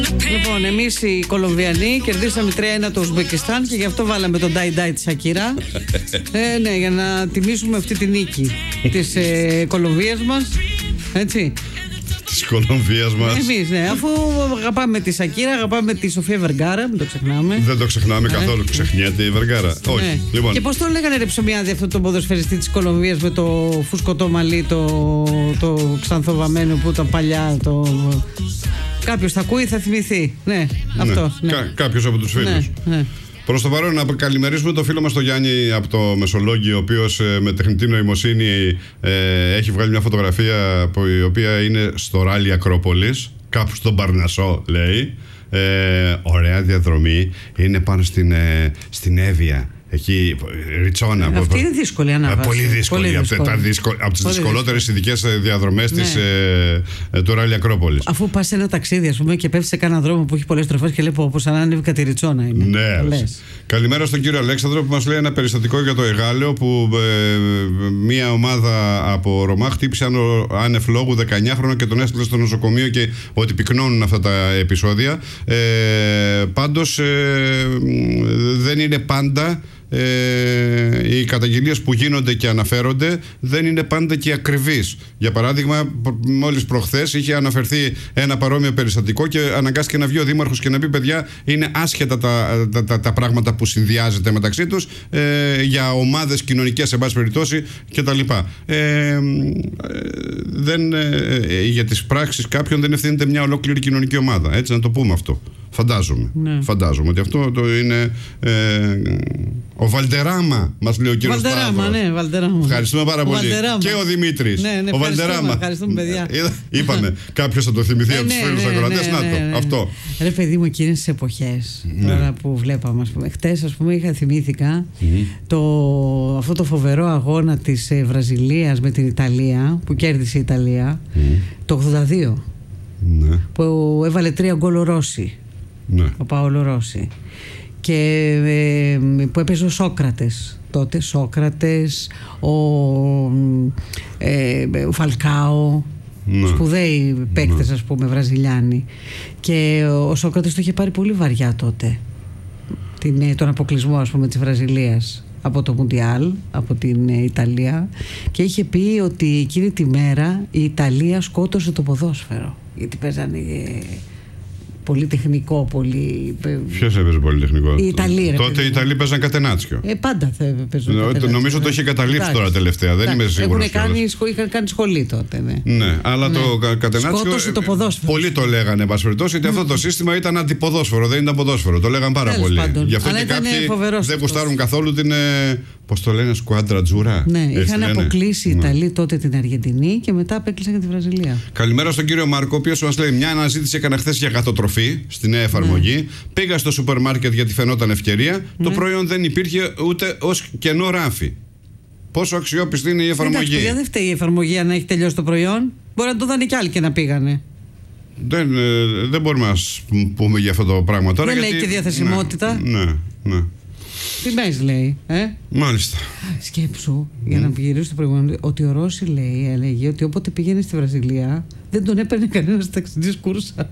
Λοιπόν, εμείς οι Κολομβιανοί κερδίσαμε 3-1 το Ουσμπεκιστάν και γι' αυτό βάλαμε τον Ντάι Ντάι της Σακίρα. Ναι, για να τιμήσουμε αυτή τη νίκη της Κολομβίας μας. Έτσι. Της Κολομβίας μας. Εμείς, ναι, αφού αγαπάμε τη Σακίρα, αγαπάμε τη Σοφία Βεργάρα, μην το ξεχνάμε. Δεν το ξεχνάμε καθόλου. Ξεχνιέται η Βεργάρα. Όχι. Ναι. Λοιπόν. Και πώς το λέγανε ρε Ψωμιάδη αυτό τον ποδοσφαιριστή της Κολομβίας με το φουσκωτό μαλλί, το ξανθοβαμένο που ήταν παλιά. Κάποιος θα ακούει, θα θυμηθεί. Ναι, αυτό. Ναι. Κάποιος από τους φίλους. Ναι. Προς το παρόν, να καλημερίσουμε το φίλο μας τον Γιάννη από το Μεσολόγγι, ο οποίος με τεχνητή νοημοσύνη έχει βγάλει μια φωτογραφία η οποία είναι στο ράλι Ακρόπολης, κάπου στον Παρνασσό, λέει. Ωραία διαδρομή. Είναι πάνω στην Εύβοια. Εκεί, Ριτσόνα. Αυτή είναι δύσκολη ανάβαση. Πολύ δύσκολη. Από τις δυσκολότερες ειδικές διαδρομές του ράλι Ακρόπολης. Αφού πας σε ένα ταξίδι, ας πούμε, και πέφτεις σε κάνα δρόμο που έχει πολλές στροφές και λέει όπως αν ανέβηκα τη Ριτσόνα είναι. Ναι. Καλημέρα στον κύριο Αλέξανδρο που μας λέει ένα περιστατικό για το Εγάλεο που μια ομάδα από Ρωμά χτύπησε άνευ λόγου 19χρονο και τον έστειλε στο νοσοκομείο και ότι πυκνώνουν αυτά τα επεισόδια. Πάντως δεν είναι πάντα. Οι καταγγελίες που γίνονται και αναφέρονται δεν είναι πάντα και ακριβείς. Για παράδειγμα, μόλις προχθές είχε αναφερθεί ένα παρόμοιο περιστατικό και αναγκάστηκε να βγει ο δήμαρχος και να πει: παιδιά, είναι άσχετα τα πράγματα που συνδυάζεται μεταξύ τους για ομάδες κοινωνικές, εν πάση περιπτώσει, κτλ. Για τις πράξεις κάποιων δεν ευθύνεται μια ολόκληρη κοινωνική ομάδα. Έτσι, να το πούμε αυτό. Φαντάζομαι ότι αυτό είναι. Ο Βαλτεράμα, μας λέει ο κύριος Σταύρος. Ναι, Βαλτεράμα. Ευχαριστούμε πάρα πολύ. Και ο Δημήτρης. Ναι, ο Βαλτεράμα. Ευχαριστούμε, παιδιά. Είπαμε, κάποιος θα το θυμηθεί από τους φίλους ακροατές. Να το, αυτό. Ρε παιδί μου, εκείνες τις εποχές τώρα που βλέπαμε, ας πούμε. Χτες, ας πούμε, θυμήθηκα αυτό το φοβερό αγώνα της Βραζιλίας με την Ιταλία, που κέρδισε η Ιταλία, το 82. Ναι. Που έβαλε 3 γκολ ο Ρώση. Ναι. Ο Παόλο Ρώση. Και που έπαιζε ο Σόκρατες τότε, ο Φαλκάο, σπουδαίοι παίκτες, ας πούμε, Βραζιλιάνοι. Και ο Σόκρατες το είχε πάρει πολύ βαριά τότε, τον αποκλεισμό, ας πούμε, της Βραζιλίας από το Μουντιάλ, από την Ιταλία, και είχε πει ότι εκείνη τη μέρα η Ιταλία σκότωσε το ποδόσφαιρο, γιατί παίζανε πολύ τεχνικό, πολύ. Ποιος έπαιζε πολύ τεχνικό? Η Ιταλία. Τότε οι Ιταλοί παίζαν κατενάτσιο. Πάντα θα παίζουν. Νομίζω το είχε καταλήψει τώρα τελευταία. Δεν είμαι σίγουρος. Είχαν κάνει σχολή τότε. Ναι, αλλά το κατενάτσιο. Σκότωσε το ποδόσφαιρο. Πολλοί το λέγανε, εν πάση περιπτώσει, ότι αυτό το σύστημα ήταν αντιποδόσφαιρο, δεν ήταν ποδόσφαιρο. Το λέγαν πάρα πολύ. Γι' αυτό και κάποιοι δεν γουστάρουν καθόλου την. Πώς το λένε, σκουάντρα τζούρα. Ναι, είχαν αποκλείσει οι Ιταλοί τότε την Αργεντινή και μετά απέκλεισαν και τη Βραζιλία. Καλημέρα στον κύριο Μάρκο, ο οποίος μας λέει: μια αναζήτηση έκανα χθες για γατοτροφή στη νέα εφαρμογή. Ναι. Πήγα στο σούπερ μάρκετ γιατί φαινόταν ευκαιρία. Ναι. Το προϊόν δεν υπήρχε ούτε ως κενό ράφι. Πόσο αξιόπιστη είναι η εφαρμογή? Εντάξει, δεν φταίει η εφαρμογή αν έχει τελειώσει το προϊόν. Μπορεί να το δάνε κι άλλοι και να πήγανε. Δεν μπορούμε να πούμε για αυτό το πράγμα τώρα. Δεν λέει και διαθεσιμότητα. Ναι. Τιμές λέει. Μάλιστα. Σκέψου, για να γυρίσω στο προηγούμενο, ότι ο Ρώση έλεγε ότι όποτε πήγαινε στη Βραζιλία δεν τον έπαιρνε κανένας ταξιτζής κούρσα.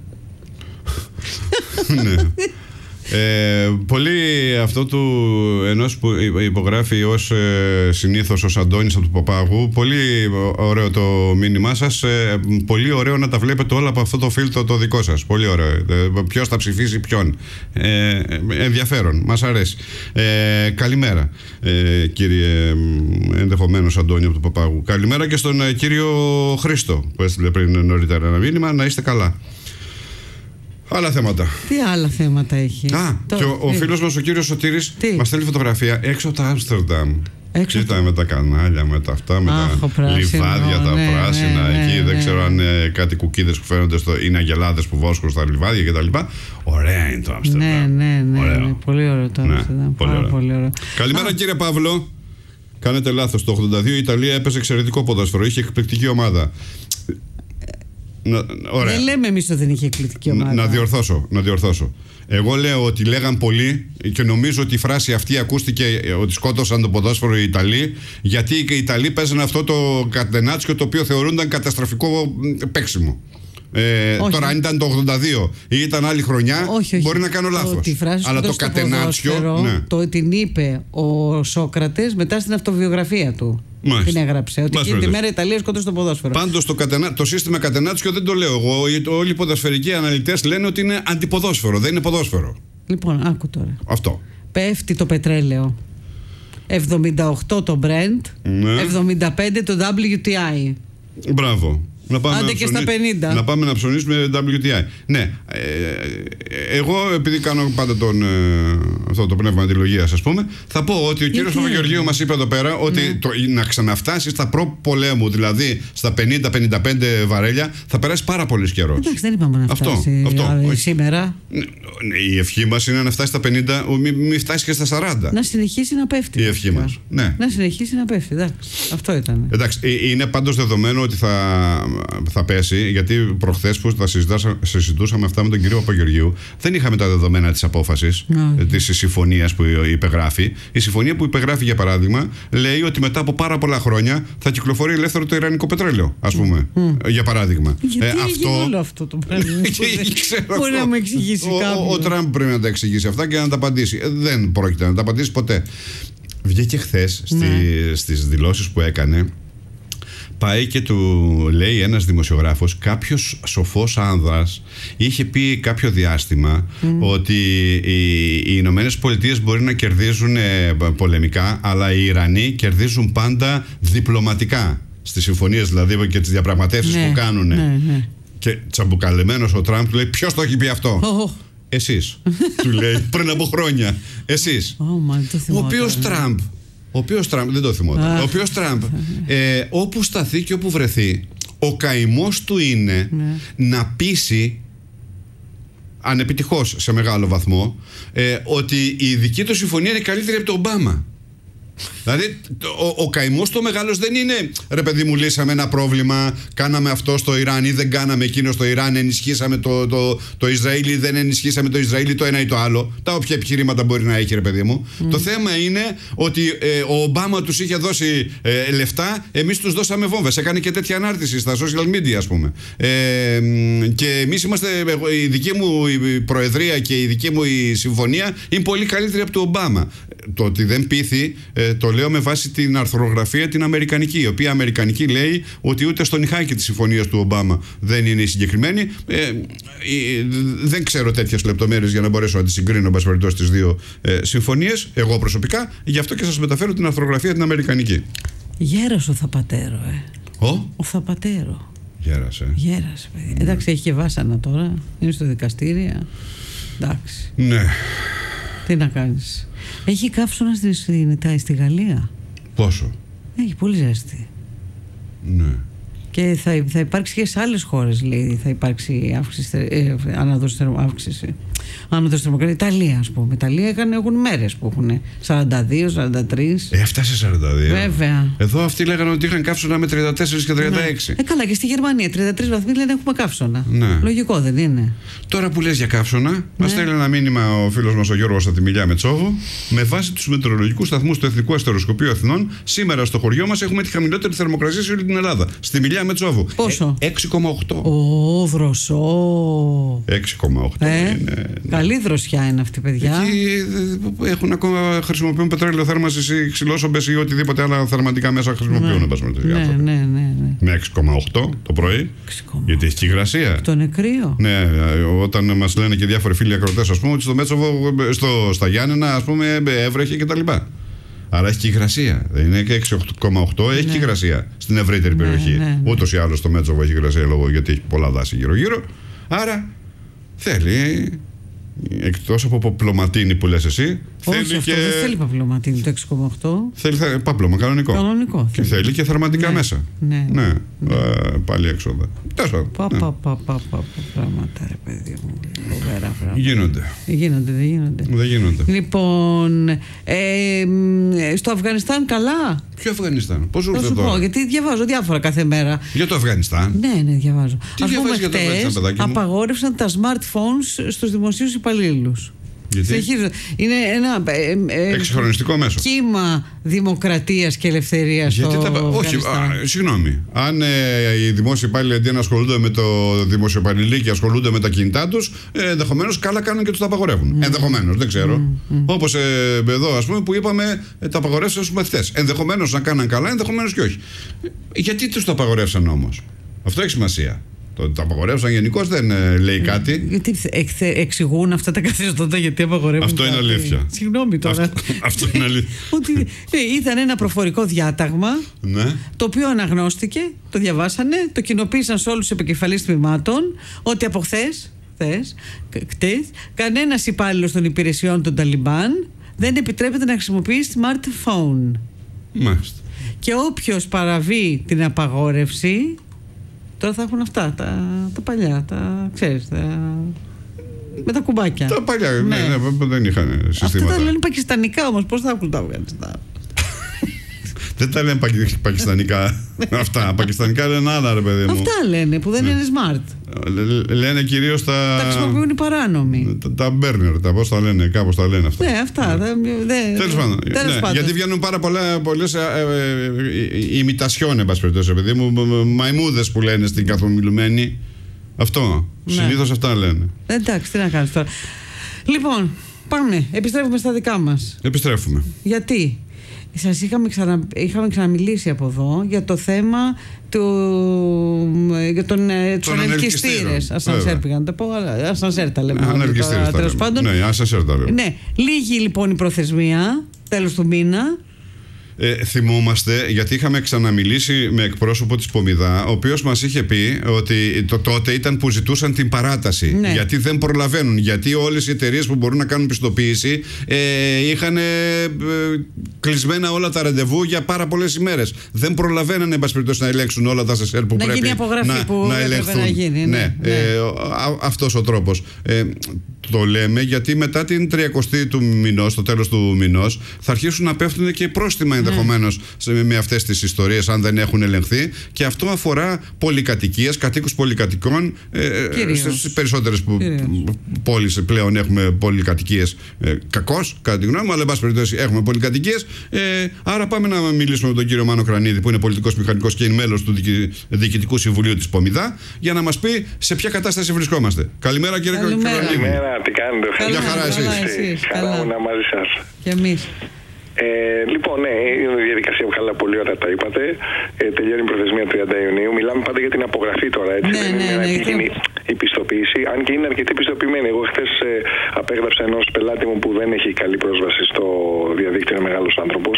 Ναι. Πολύ αυτό του ενός που υπογράφει ως συνήθως ως Αντώνης από του Παπάγου. Πολύ ωραίο το μήνυμά σας. Πολύ ωραίο να τα βλέπετε όλα από αυτό το φίλτρο το δικό σας. Πολύ ωραίο. Ποιος θα ψηφίσει ποιον. Ενδιαφέρον. Μας αρέσει. Καλημέρα, κύριε ενδεχομένως Αντώνη από του Παπάγου. Καλημέρα και στον κύριο Χρήστο που έστειλε πριν νωρίτερα ένα μήνυμα. Να είστε καλά. Άλλα θέματα. Τι άλλα θέματα έχει? Και ο φίλος μας ο κύριος Σωτήρης μας στέλνει φωτογραφία έξω από το Άμστερνταμ. Κοίτα με τα κανάλια, με τα αυτά, με τα λιβάδια, τα πράσινα. Εκεί δεν ξέρω αν κάτι κουκίδες που φαίνονται είναι αγελάδες που βόσκουν στα λιβάδια κτλ. Ωραία είναι το Άμστερνταμ. Ναι. Πολύ ωραίο το Άμστερνταμ. Πολύ ωραίο. Καλημέρα κύριε Παύλο. Κάνετε λάθος. Το 82 η Ιταλία έπαιζε εξαιρετικό ποδόσφαιρο. Είχε εκπληκτική ομάδα. Δεν λέμε εμείς ότι δεν είχε εκπληκτική ομάδα. Να διορθώσω. Εγώ λέω ότι λέγαν πολλοί και νομίζω ότι η φράση αυτή ακούστηκε ότι σκότωσαν το ποδόσφαιρο οι Ιταλοί, γιατί οι Ιταλοί παίζανε αυτό το κατενάτσιο το οποίο θεωρούνταν καταστροφικό παίξιμο. Τώρα, αν ήταν το 82 ή ήταν άλλη χρονιά, όχι. μπορεί να κάνω λάθος. Αλλά το κατενάτσιο. Ναι. Την είπε ο Σόκρατες μετά στην αυτοβιογραφία του. Μάλιστα. Την έγραψε. Ότι εκείνη τη μέρα η Ιταλία σκότωσε το ποδόσφαιρο. Πάντως το σύστημα κατενάτσιο δεν το λέω εγώ. Όλοι οι ποδοσφαιρικοί αναλυτές λένε ότι είναι αντιποδόσφαιρο, δεν είναι ποδόσφαιρο. Λοιπόν, άκου τώρα. Αυτό. Πέφτει το πετρέλαιο. 78 το Brent, ναι. 75 το WTI. Μπράβο. Άντε και στα 50. Να πάμε να ψωνίσουμε WTI. Ναι. Εγώ, επειδή κάνω πάντα αυτό το πνεύμα αντιλογίας, ας πούμε, θα πω ότι ο κύριος Παπαγεωργίου μας είπε εδώ πέρα ότι να ξαναφτάσει στα προ-πολέμου, δηλαδή στα 50-55 βαρέλια, θα περάσει πάρα πολύ καιρός. Εντάξει, δεν είπαμε να φτάσει σήμερα. Η ευχή μας είναι να φτάσει στα 50, μην φτάσει και στα 40. Να συνεχίσει να πέφτει. Η ευχή μας. Ναι. Να συνεχίσει να πέφτει. Εντάξει. Αυτό ήταν. Εντάξει, είναι πάντως δεδομένο ότι θα πέσει, γιατί προχθές που τα συζητούσαμε αυτά με τον κύριο Παπαγεωργίου, δεν είχαμε τα δεδομένα της απόφασης, της συμφωνίας που υπεγράφει. Η συμφωνία που υπεγράφει, για παράδειγμα, λέει ότι μετά από πάρα πολλά χρόνια θα κυκλοφορεί ελεύθερο το ιρανικό πετρέλαιο, ας πούμε. Για παράδειγμα. Γιατί όλο αυτό το πράγμα. Μπορεί να μου εξηγήσει κάποιος. Ο Τραμπ πρέπει να τα εξηγήσει αυτά και να τα απαντήσει. Δεν πρόκειται να τα απαντήσει ποτέ. Βγήκε χθες στις δηλώσεις που έκανε. Πάει και του λέει ένας δημοσιογράφος, κάποιος σοφός άνδρας είχε πει κάποιο διάστημα ότι οι Ηνωμένες Πολιτείες μπορεί να κερδίζουν πολεμικά, αλλά οι Ιρανοί κερδίζουν πάντα διπλωματικά, στις συμφωνίες δηλαδή και τις διαπραγματεύσεις που κάνουν. Ναι. Και τσαμπουκαλεμένος ο Τραμπ του λέει, ποιος το έχει πει αυτό? Εσείς. Του λέει πριν από χρόνια. Εσείς. Ο οποίος Τραμπ, δεν το θυμόταν. Ο οποίος Τραμπ, όπου σταθεί και όπου βρεθεί, ο καημός του είναι να πείσει, ανεπιτυχώς σε μεγάλο βαθμό, ότι η δική του συμφωνία είναι καλύτερη από τον Ομπάμα. Δηλαδή, ο καημός του μεγάλος δεν είναι, ρε παιδί μου, λύσαμε ένα πρόβλημα, κάναμε αυτό στο Ιράν ή δεν κάναμε εκείνο στο Ιράν, ενισχύσαμε το Ισραήλ ή δεν ενισχύσαμε το Ισραήλ ή το ένα ή το άλλο. Τα όποια επιχειρήματα μπορεί να έχει, ρε παιδί μου. Το θέμα είναι ότι ο Ομπάμα τους είχε δώσει λεφτά, εμείς τους δώσαμε βόμβες. Έκανε και τέτοια ανάρτηση στα social media, ας πούμε. Και εμείς είμαστε, η δική μου η προεδρία και η δική μου η συμφωνία είναι πολύ καλύτερη από του Ομπάμα. Το ότι δεν πείθει, το λέω με βάση την αρθρογραφία την αμερικανική, η οποία αμερικανική λέει ότι ούτε στον ηχάκι της συμφωνίας του Ομπάμα δεν είναι η συγκεκριμένη. Δεν ξέρω τέτοιες λεπτομέρειες για να μπορέσω να τις συγκρίνω, εν πάση περιπτώσει, τις δύο συμφωνίες, εγώ προσωπικά, γι' αυτό και σας μεταφέρω την αρθρογραφία την αμερικανική. Γέρασε ο Θαπατέρο, Ο Θαπατέρο. Γέρασε, παιδί. Εντάξει, έχει και βάσανα τώρα, είναι στο δικαστήριο. Εντάξει. Ναι. Τι να κάνεις. Έχει καύσωνα στη Γαλλία. Πόσο? Έχει πολύ ζέστη. Ναι. Και θα υπάρξει και σε άλλες χώρες, λέει, θα υπάρξει άνοδος θερμοκρασίας. Ιταλία, ας πούμε. Ιταλία έχουν μέρες που έχουν 42, 43. Έφτασε 42. Βέβαια. Εδώ αυτοί λέγανε ότι είχαν καύσωνα με 34 και 36. Καλά, και στη Γερμανία 33 βαθμοί λένε έχουμε καύσωνα. Ναι. Λογικό δεν είναι? Τώρα που λες για καύσωνα, μας στέλνει ένα μήνυμα ο φίλος μας ο Γιώργος από τη Μιλιά Μετσόβου. Με βάση τους μετεωρολογικούς σταθμούς του Εθνικού Αστεροσκοπείου Αθηνών, σήμερα στο χωριό μας έχουμε τη χαμηλότερη θερμοκρασία σε όλη την Ελλάδα. Στη Μιλιά Μετσόβου. Πόσο? 6,8. Ω, δροσό. 6,8 είναι. Καλή δροσιά είναι αυτή, παιδιά. Εκεί έχουν ακόμα, χρησιμοποιούν πετρέλαιο θέρμανσης ή ξυλόσομπες ή οτιδήποτε άλλα θερματικά μέσα χρησιμοποιούν. Ναι. Με 6,8 το πρωί. 6,8. Γιατί έχει και υγρασία. Αυτό είναι κρύο. Ναι, όταν μας λένε και διάφοροι φίλοι ακροτές, ας πούμε, ότι στο Μέτσοβο, στα Γιάννενα, ας πούμε, έβρεχε κτλ. Άρα έχει και υγρασία. Δεν είναι και 6,8, έχει και υγρασία στην ευρύτερη περιοχή. Ούτως ή άλλως στο Μέτσοβο έχει υγρασία γιατί έχει πολλά δάση γύρω-γύρω. Άρα θέλει, εκτός από παπλωματίνη που λες εσύ, όχι, θέλει αυτό δεν θέλει παπλωματίνη το 6,8. Θέλει παπλώμα, κανονικό. Και θέλει και θερματικά μέσα. Ναι. Πάλι έξοδα. Πράγματα, ρε παιδί μου. Φοβερά πράγματα. Γίνονται. Δεν γίνονται. Λοιπόν, στο Αφγανιστάν καλά. Ποιο Αφγανιστάν? Πώς ήρθε εδώ? Θα σου πω, γιατί διαβάζω διάφορα κάθε μέρα. Για το Αφγανιστάν? Ναι, διαβάζω. Τι διαβάζεις για το Αφγανιστάν, παιδάκι μου? Απαγόρευσαν τα smartphones στους δημοσίους υπαλλήλους. Είναι ένα εξυγχρονιστικό μέσο. Κύμα δημοκρατίας και ελευθερίας. Όχι, συγγνώμη. Αν οι δημόσιοι υπάλληλοι αντί να ασχολούνται με το δημοσιοπαλληλί και ασχολούνται με τα κινητά τους, ενδεχομένως καλά κάνουν και τους τα απαγορεύουν. Ενδεχομένως, δεν ξέρω. Όπως εδώ, ας πούμε, που είπαμε τα απαγορεύσαν στους μαθητές. Ενδεχομένως να κάναν καλά, ενδεχομένως και όχι. Γιατί τους τα απαγορεύσαν όμως? Αυτό έχει σημασία. Το απαγορεύσαν γενικώς δεν λέει κάτι. Γιατί εξηγούν αυτά τα καθεστώτα, γιατί απαγορεύουν? Αυτό είναι αλήθεια. Συγγνώμη τώρα. Αυτό είναι αλήθεια. Ότι ήταν ένα προφορικό διάταγμα, το οποίο αναγνώστηκε, το διαβάσανε, το κοινοποίησαν σε όλους τους επικεφαλείς τμήματων, ότι από χθες κανένας υπάλληλος των υπηρεσιών των Ταλιμπάν δεν επιτρέπεται να χρησιμοποιεί smartphone. Μάλιστα. Και όποιος παραβεί την απαγόρευση, τώρα θα έχουν αυτά, τα παλιά, ξέρεις, με τα κουμπάκια. Τα παλιά, ναι, δεν είχαν συστήματα. Αυτά τα λένε πακιστανικά όμως, πώς θα έχουν τα Αφγανιστάν? Δεν τα λένε πακιστανικά αυτά. Πακιστανικά λένε άλλα, ρε παιδί μου. Αυτά λένε, που δεν είναι smart. Λένε κυρίως τα χρησιμοποιούν οι παράνομοι. Τα burner, πώς τα λένε, κάπως τα λένε αυτά. Ναι, αυτά. Τέλος πάντων. Γιατί βγαίνουν πάρα πολλές ημιτασιόν, εν πάση περιπτώσει, παιδί μου, μαϊμούδες που λένε στην καθομιλουμένη. Αυτό. Συνήθως αυτά λένε. Εντάξει, τι να κάνεις τώρα. Λοιπόν, πάμε. Επιστρέφουμε στα δικά μας. Επιστρέφουμε. Γιατί? Σας είχαμε ξαναμιλήσει από εδώ για το θέμα για τους ανελκυστήρες. Ασανσέρ πήγαν τα πω, ασανσέρ τα λέμε. Ανελκυστήρες τα λέμε. Ναι, ασανσέρ τα λέμε. Ναι, λίγη λοιπόν η προθεσμία, τέλος του μήνα. Θυμόμαστε, γιατί είχαμε ξαναμιλήσει με εκπρόσωπο της Πομιδά, ο οποίος μας είχε πει ότι τότε ήταν που ζητούσαν την παράταση. Ναι. Γιατί δεν προλαβαίνουν. Γιατί όλες οι εταιρείες που μπορούν να κάνουν πιστοποίηση είχαν κλεισμένα όλα τα ραντεβού για πάρα πολλές ημέρες. Δεν προλαβαίνανε, εν πάση περιπτώσει, να ελέγξουν όλα τα σεσέρ που πρέπει να ελεγχθούν. Ναι. Αυτός ο τρόπος. Το λέμε γιατί μετά την 30η του μηνός, το τέλος του μηνός, θα αρχίσουν να πέφτουν και πρόστιμα ενδεχομένως με αυτές τις ιστορίες, αν δεν έχουν ελεγχθεί. Και αυτό αφορά πολυκατοικίες, κατοίκους πολυκατοικών. Στις περισσότερες πόλεις πλέον έχουμε πολυκατοικίες. Κακώς, κατά τη γνώμη μου, αλλά εν πάση περιπτώσει έχουμε πολυκατοικίες. Άρα πάμε να μιλήσουμε με τον κύριο Μάνο Κρανίδη, που είναι πολιτικός μηχανικός και είναι μέλος του Διοικητικού Συμβουλίου της Πομιδά, για να μας πει σε ποια κατάσταση βρισκόμαστε. Καλημέρα, κύριε Κρανίδη. Τι κάνετε? Μια χαρά εσείς. Καλά μου να μαζί σας. Και εμείς. Λοιπόν, ναι, είναι η διαδικασία που καλά, πολύ ωραία τα είπατε. Τελειώνει η προθεσμία 30 Ιουνίου. Μιλάμε πάντα για την απογραφή τώρα, έτσι. Ναι. Η πιστοποίηση, αν και είναι αρκετή πιστοποιημένη. Εγώ χθες απέγραψα ενός πελάτη μου που δεν έχει καλή πρόσβαση στο διαδίκτυο, είναι μεγάλος άνθρωπος,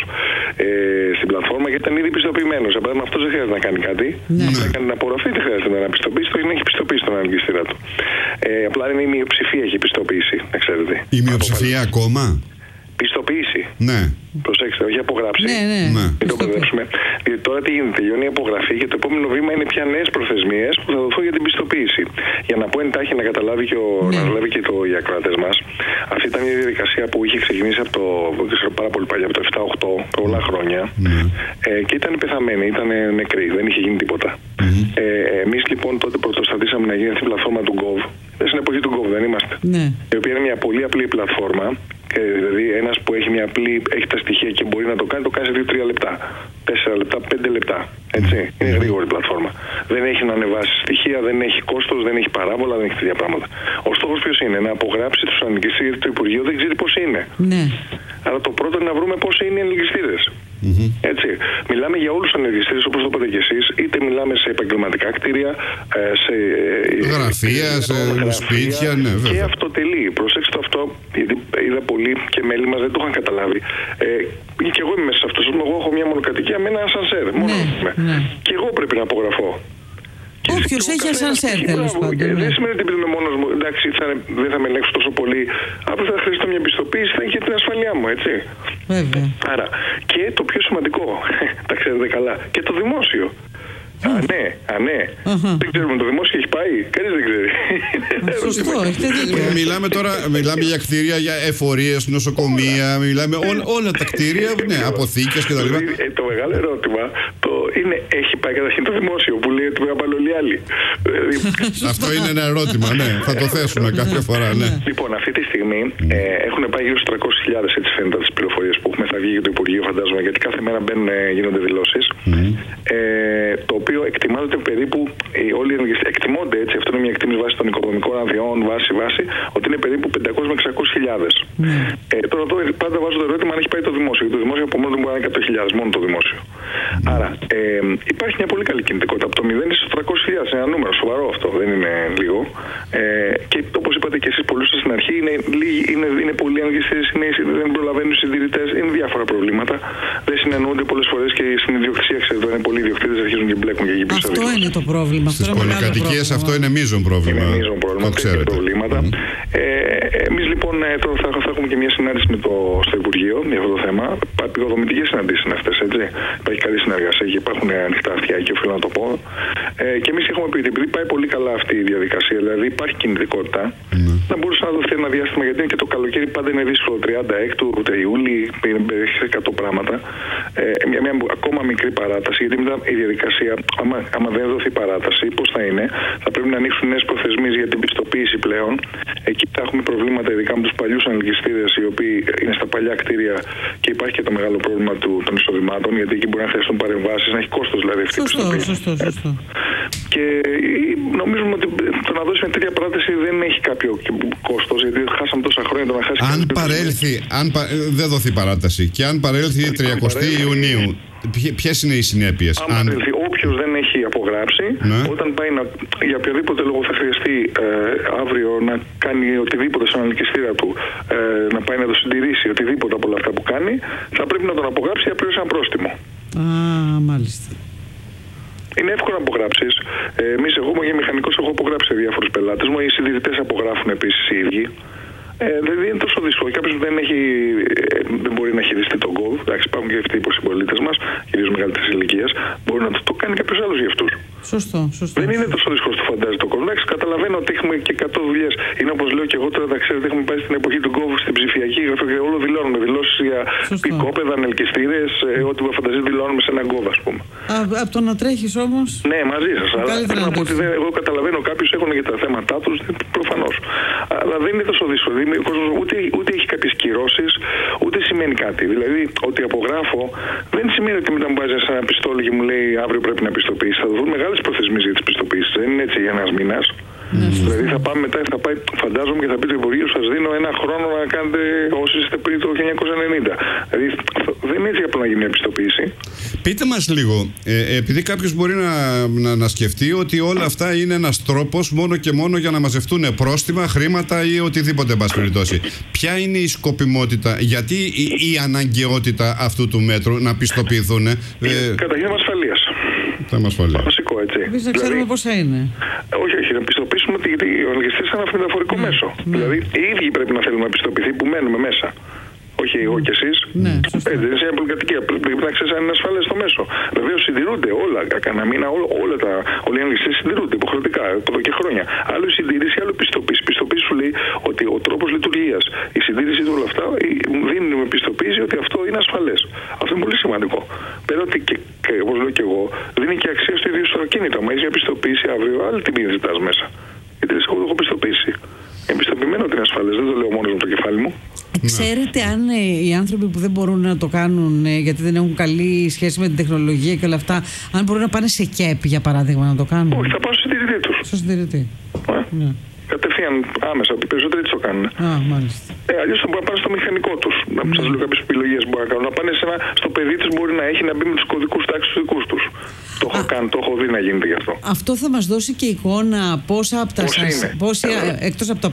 στην πλατφόρμα, γιατί ήταν ήδη πιστοποιημένος. Απλά αυτός δεν χρειάζεται να κάνει κάτι. Να κάνει την απογραφή, δεν χρειάζεται να πιστοποιήσει, το έχει πιστοποιήσει τον αναλογιστήρα του. Απλά είναι η μειοψηφία έχει πιστοποιήσει, ξέρετε. Η μειοψηφία ακόμα? Πιστοποίηση. Ναι. Προσέξτε, όχι απογράψει. Ναι. Μην το μπερδέψουμε. Γιατί τώρα τι γίνεται, τελειώνει η απογραφή και το επόμενο βήμα είναι πια νέες προθεσμίες που θα δοθούν για την πιστοποίηση. Για να πω εντάχει να καταλάβει και οι ακροατές μας, αυτή ήταν μια διαδικασία που είχε ξεκινήσει από πάρα πολύ παλιά, από το 7-8, πολλά χρόνια. Και ήταν πεθαμένη, ήταν νεκρή, δεν είχε γίνει τίποτα. Εμείς λοιπόν τότε πρωτοστατήσαμε να γίνει αυτή η πλατφόρμα του Gov. Στην εποχή του Gov δεν είμαστε. Η οποία είναι μια πολύ απλή πλατφόρμα. Δηλαδή, ένας που έχει τα στοιχεία και μπορεί να το κάνει 2-3 λεπτά. 4 λεπτά, 5 λεπτά. Έτσι. Είναι γρήγορη πλατφόρμα. Δεν έχει να ανεβάσει στοιχεία, δεν έχει κόστος, δεν έχει παράβολα, δεν έχει τέτοια πράγματα. Ο στόχος ποιος είναι? Να απογράψει τους ανελκυστήρες, γιατί το Υπουργείο δεν ξέρει πώς είναι. Ναι. Άρα το πρώτο είναι να βρούμε πώς είναι οι ανελκυστήρες. Έτσι. Μιλάμε για όλους τους ανελκυστήρες, όπως το είπατε και εσείς, είτε μιλάμε σε επαγγελματικά κτίρια, σε γραφεία, σε σπίτια, ναι, βέβαια. Και αυτοτελεί. Προσέξτε αυτό, γιατί είδα πολλοί και μέλη μας δεν το είχαν καταλάβει. Και εγώ είμαι μέσα σε αυτό. Εγώ έχω μια μονοκατοικία με ένα ασανσέρ. Και εγώ πρέπει να απογραφώ. Όποιος έχει ασανσέρ, τέλος πάντων. Δεν σημαίνει ότι επειδή είμαι μόνος μου, εντάξει, δεν θα με ελέγξω τόσο πολύ. Απλά θα χρειαστώ μια πιστοποίηση, θα έχει για την ασφαλειά μου, έτσι. Βέβαια. Άρα, και το πιο σημαντικό, τα ξέρετε καλά, και το δημόσιο. Ναι. Δεν ξέρουμε, το δημόσιο έχει πάει. Κανείς δεν ξέρει. Σωστό, έχετε δίκιο. Μιλάμε για κτίρια, για εφορίες, νοσοκομεία, μιλάμε όλα τα κτίρια, αποθήκες κτλ. Το μεγάλο ερώτημα, το έχει πάει καταρχήν το δημόσιο που λέει ότι πρέπει να πάνε όλοι οι άλλοι. Αυτό είναι ένα ερώτημα, ναι. Θα το θέσουμε κάποια φορά, ναι. Λοιπόν, αυτή τη στιγμή έχουν πάει γύρω στους 300.000, έτσι φαίνεται τις πληροφορίες που έχουμε. Θα βγει για το Υπουργείο, φαντάζομαι, γιατί κάθε μέρα γίνονται δηλώσεις. Το οποίο εκτιμάται ότι περίπου όλοι εκτιμώνται, έτσι, αυτό είναι μια εκτίμηση βάση των οικονομικών αδειών, βάση, ότι είναι περίπου 500 με 600.000. Τώρα εδώ πάντα βάζω το ερώτημα αν έχει πάει το δημόσιο. Γιατί το δημόσιο από μόνο του μπορεί να είναι 100.000, μόνο το δημόσιο. Άρα υπάρχει μια πολύ καλή κινητικότητα. Από το 0 στους 300.000 είναι ένα νούμερο σοβαρό αυτό, δεν είναι λίγο. Και όπως είπατε και εσείς πολύ στην αρχή, είναι πολλοί αναγκαστές, δεν προλαβαίνουν οι συντηρητές, είναι διάφορα προβλήματα. Δεν συνεννοούνται πολλές φορές και στην ιδιοκτησία, ξέρετε, είναι πολλοί ιδιοκτήτες αρχίζουν και μπλέκουν και εκεί πίσω. Αυτό είναι το πρόβλημα. Στις πολυκατοικίες αυτό είναι μείζον πρόβλημα. Είναι μείζον πρόβλημα, ξέρετε. Προβλήματα. Εμείς λοιπόν τώρα θα έχουμε και μια συνάντηση στο Υπουργείο για αυτό το θέμα. Επικοδομητικές συναντήσεις είναι αυτές, έτσι. Υπάρχει καλή συνεργασία και υπάρχουν ανοιχτά αυτιά και οφείλω να το πω. Και εμείς έχουμε πει ότι επειδή πάει πολύ καλά αυτή η διαδικασία, δηλαδή υπάρχει κινητικότητα, να μπορούσε να δοθεί ένα διάστημα, γιατί είναι και το καλοκαίρι πάντα είναι δύσκολο. 36 ούτε Ιούλη, έχει 100 πράγματα. Μια ακόμα μικρή παράταση, γιατί μετά η διαδικασία, άμα δεν δοθεί παράταση, πώς θα είναι, θα πρέπει να ανοίξουν νέες προθεσμίες για την πιστοποίηση πλέον. Εκεί θα έχουμε προβλήματα, ειδικά με τους παλιούς ανελκυστήρες, οι οποίοι είναι στα παλιά κτίρια και υπάρχει και το μεγάλο πρόβλημα των εισοδημάτων, γιατί εκεί μπορεί να χρειαστούν παρεμβάσεις, να έχει κόστος δηλαδή αυτή η πιστοποίηση. Σωστό. Και νομίζουμε ότι το να δώσει μια τέτοια παράταση δεν έχει κάποιο κόστος, γιατί χάσαμε τόσα χρόνια το να χάσει. Αν παρέλθει, δεν δοθεί παράταση και αν παρέλθει 30 Ιουνίου, ποιες είναι οι συνέπειες? Όποιος δεν έχει απογράψει, όταν πάει για οποιοδήποτε λόγο θα χρειαστεί αύριο να κάνει οτιδήποτε στον ανελκυστήρα του, να πάει να το συντηρήσει, οτιδήποτε από όλα αυτά που κάνει, θα πρέπει να τον απογράψει για πλήρως ένα πρόστιμο. Μάλιστα. Είναι εύκολο να απογράψεις. Εγώ είμαι μηχανικός, έχω απογράψει σε διάφορους πελάτες μου. Οι συντηρητές απογράφουν επίσης οι ίδιοι. Δηλαδή είναι τόσο δύσκολο. Κάποιος που δεν μπορεί να χειριστεί τον Gov, εντάξει, υπάρχουν και αυτοί οι συμπολίτες μας, κυρίως μεγαλύτερης ηλικίας, μπορεί να το κάνει κάποιος άλλος για αυτούς. Σωστό. Δεν είναι τόσο δύσκολο όσο φαντάζει το κόσμο. Εντάξει, καταλαβαίνω ότι έχουμε και 100 δουλειές. Είναι όπως λέω και εγώ τώρα, ξέρετε, έχουμε πάει στην εποχή του Gov στην ψηφιακή γραφή και όλο δηλώνουμε. Δηλώσεις για οικόπεδα, ανελκυστήρες, ό,τι φανταζεί δηλώνουμε σε ένα Gov, ας πούμε. Από το να τρέχεις όμως. Ναι, μαζί σας. Αλλά θέλω να πω ότι εγώ καταλαβαίνω κάποιους έχουν και τα θέματα τους, προφανώς. Αλλά δεν είναι τόσο δύσκολο. Ούτε έχει κάποιες κυρώσεις, ούτε σημαίνει κάτι. Δηλαδή, ότι απογράφω δεν σημαίνει ότι μετά μου βάζει ένα πιστόλι και μου λέει αύριο πρέπει να πιστοποιήσει. Θα δουν μεγάλες προθεσμίες για τις πιστοποιήσεις. Δεν είναι έτσι για ένας μήνας. Δηλαδή θα πάμε μετά, φαντάζομαι και θα πει το Υπουργείο, σας δίνω ένα χρόνο να κάνετε όσοι είστε πριν το 1990. Δηλαδή δεν είναι έτσι απλό να γίνει μια πιστοποίηση. Πείτε μας λίγο, επειδή κάποιος μπορεί να σκεφτεί ότι όλα αυτά είναι ένας τρόπος μόνο και μόνο για να μαζευτούν πρόστιμα, χρήματα ή οτιδήποτε εν πάση περιπτώσει. Ποια είναι η σκοπιμότητα, γιατί η αναγκαιότητα αυτού του μέτρου να πιστοποιηθούν? Καταρχήν ασφαλείας. Βασικό, έτσι. Εμείς να ξέρουμε πόσα είναι. Όχι, να πιστοποιήσουμε ότι ο ανελκυστής είναι ένα μεταφορικό μέσο. Δηλαδή οι ίδιοι πρέπει να θέλουμε να πιστοποιηθεί που μένουμε μέσα. Όχι εγώ και εσείς. Δεν είναι μια πολυκατοικία. Πρέπει να ξέρεις αν είναι ασφαλές στο μέσο. Βεβαίως συντηρούνται όλα. Κανένα μήνα όλοι οι ανελκυστές συντηρούνται υποχρεωτικά εδώ και χρόνια. Άλλο η συντήρηση, άλλο η πιστοποίηση. Η πιστοποίηση σου λέει ότι ο τρόπος λειτουργίας, η συντήρηση του όλα αυτά δίνουν με πιστοποίηση ότι αυτό είναι ασφαλές. Αυτό είναι πολύ σημαντικό. Πέρα ότι, όπως λέω και εγώ, δίνει και αξία στο ίδιο στο ακίνητο. Μα έχει μια πιστοποίηση αύριο, άλλη τιμή ζητάς μέσα. Γιατί εγώ το έχω πιστοποίηση. Εμπιστοποιημένο ότι είναι ασφαλές. Δεν το λέω μόνο με το κεφάλι μου. Ξέρετε αν οι άνθρωποι που δεν μπορούν να το κάνουν γιατί δεν έχουν καλή σχέση με την τεχνολογία και όλα αυτά, αν μπορούν να πάνε σε ΚΕΠ για παράδειγμα να το κάνουν? Όχι, θα πάνε στο συντηρητή τους. Στο συντηρητή. Κατευθείαν άμεσα, οι περισσότεροι το κάνουν. Μάλιστα. Αλλιώς θα μπορούν να πάνε στο μηχανικό τους. Να σας λέω κάποιες επιλογές που μπορούν να κάνουν. Να πάνε στο παιδί τους, μπορεί να έχει να μπει με τους κωδικούς τάξης τους δικούς τους. Το έχω κάνει, το έχω δει να γίνεται γι' αυτό. Αυτό θα μας δώσει και εικόνα πόσα από τα εκτός από τα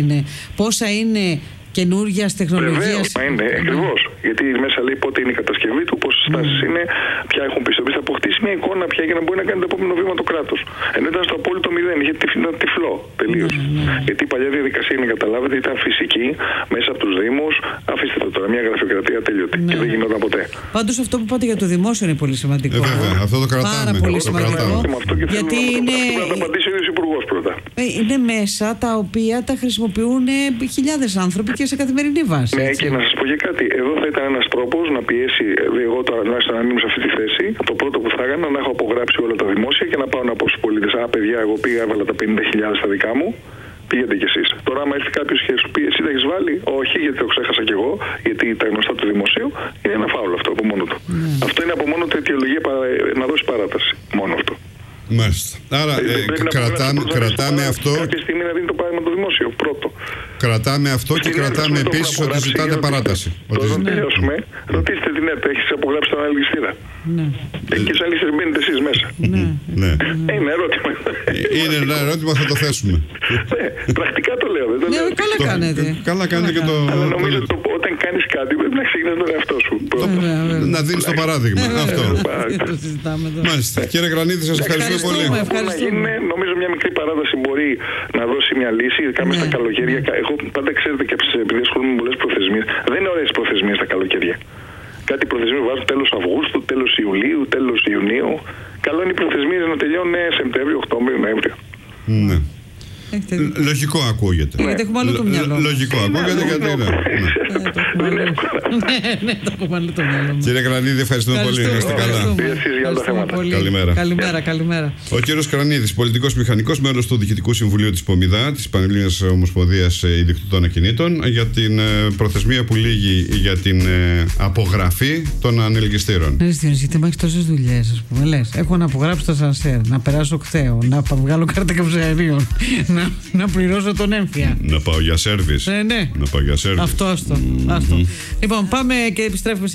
πόσα είναι καινούργιας τεχνολογίας. Βεβαίως, είναι, ακριβώς. Γιατί μέσα λέει πότε είναι η κατασκευή του, πόσες στάσεις είναι, ποια έχουν πιστοποιήσει. Θα αποκτήσει μια εικόνα πια για να μπορεί να κάνει το επόμενο βήμα το κράτος. Ενώ ήταν στο απόλυτο μηδέν, είχε τυφλό τελείως. Γιατί η παλιά διαδικασία, να καταλάβετε, ήταν φυσική μέσα από τους Δήμους. Αφήστε το τώρα, μια γραφειοκρατία τέλειωτη. Και δεν γινόταν ποτέ. Πάντως αυτό που είπατε για το δημόσιο είναι πολύ σημαντικό. Βέβαια, αυτό το κρατάμε. Πάρα πολύ σημαντικό. Γιατί είναι. Θα απαντήσει ο ίδιος Υπουργός πρώτα. Είναι μέσα τα οποία τα χρησιμοποιούν χιλιάδες άνθρωποι και σε καθημερινή βάση. Ναι, και να σας πω και κάτι. Εδώ θα ήταν ένας τρόπος να πιέσει, εγώ τώρα τουλάχιστον αν ήμουν σε αυτή τη θέση, το πρώτο που θα έκανα να έχω απογράψει όλα τα δημόσια και να πάω να πω στους πολίτες: Α, παιδιά, εγώ πήγα, έβαλα τα 50.000 στα δικά μου. Πήγαινε κι εσείς. Τώρα, άμα έρθει κάποιος και σου πει: Εσύ τα έχεις βάλει? Όχι, γιατί το ξέχασα κι εγώ, γιατί τα γνωστά του δημοσίου, είναι ένα φάουλο αυτό από μόνο του. Αυτό είναι από μόνο του αιτιολογία να δώσει παράταση. Μόνο αυτό. Μάλιστα. Άρα κρατάμε αυτό. Κάποια στιγμή να δίνει το παράδειγμα το δημόσιο. Πρώτο. Κρατάμε αυτό και κρατάμε επίσης ότι ζητάτε παράταση. Όταν τελειώσουμε, ρωτήστε την ΕΡΤ: Έχεις απογράψει τον αλγιστήρα? Και σαν αλήθεια μπαίνετε εσείς μέσα. Είναι ερώτημα. Είναι ένα ερώτημα, θα το θέσουμε. Πρακτικά το λέω. Ναι, καλά κάνετε. Καλά κάνετε και το. Αλλά νομίζω ότι όταν κάνεις κάτι πρέπει να ξεκινάς τον εαυτό σου. Να δίνεις το παράδειγμα. Αυτό. Μάλιστα. Κύριε Κρανίδη, σας ευχαριστούμε πολύ. Νομίζω μια μικρή παράταση μπορεί να δώσει μια λύση, ειδικά μέσα στα καλοκαίρια. Εγώ πάντα ξέρετε και επειδή ασχολούμαι με πολλές προθεσμίες, δεν είναι ωραίες προθεσμίες τα καλοκαίρια. Κάτι προθεσμίες βάζουν τέλος Αυγούστου, τέλος Ιουλίου, τέλος Ιουνίου. Καλό είναι οι προθεσμίες να τελειώνουν Σεπτέμβριο, Οκτώβριο, Νοέμβριο. Ναι. Λογικό ακούγεται. Γιατί έχουμε άλλο το μυαλό. Λογικό ακούγεται γιατί είναι. Ναι, το έχουμε άλλο το μυαλό. Κύριε Κρανίδη, ευχαριστούμε πολύ. Είστε καλά. Καλημέρα. Ο κύριος Κρανίδης, πολιτικός μηχανικός, μέλος του Διοικητικού Συμβουλίου της ΠΟΜΙΔΑ, της Πανελλήνιας Ομοσπονδίας Ιδιοκτητών Ακινήτων, για την προθεσμία που λύγει για την απογραφή των ανελκυστήρων. Γιατί μου έχει τόσες δουλειές, ας πούμε. Λες, έχω να απογράψω το σανσέρ, να περάσω κταίο, να βγάλω κάρτα καυσαερίων, να πληρώσω τον έμφυα. Να πάω για σέρβις. Ναι. Να πάω για σέρβις. Αυτό. Λοιπόν, πάμε και επιστρέφουμε.